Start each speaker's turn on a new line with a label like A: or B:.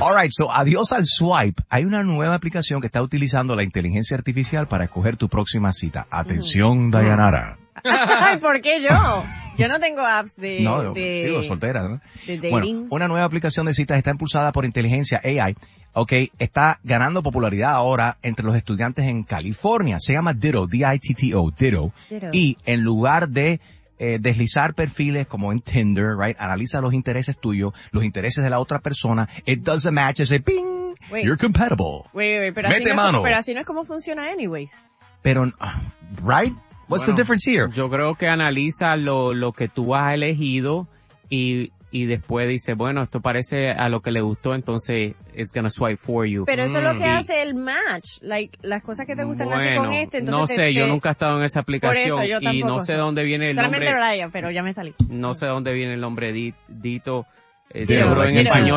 A: Alright, so adiós al swipe. Hay una nueva aplicación que está utilizando la inteligencia artificial para escoger tu próxima cita. Atención, Dayanara.
B: Ay, ¿por qué yo? Yo no tengo apps
A: digo, soltera, ¿no?
B: de dating.
A: Bueno, una nueva aplicación de citas está impulsada por inteligencia AI. Está ganando popularidad ahora entre los estudiantes en California. Se llama Ditto, D-I-T-T-O, Ditto. Y en lugar de deslizar perfiles como en Tinder, right? Analiza los intereses tuyos, los intereses de la otra persona. It does a match, dice, ping, you're compatible.
B: Wait, pero
A: Mete mano.
B: Pero así no es como funciona anyways.
A: Pero, right? What's the difference here?
C: Yo creo que analiza lo que tú has elegido y después dice, bueno, esto parece a lo que le gustó, entonces it's gonna swipe for you.
B: Pero eso es lo que hace el match, las cosas que te gustan a ti con este, entonces
C: no sé, yo nunca he estado en esa aplicación.
B: Por eso, yo tampoco
C: y no sé dónde viene el nombre.
B: Solamente Brian, pero ya me salí.
C: No sé dónde viene el nombre Ditto,
A: Ditto,
C: seguro en
A: Ditto.
C: español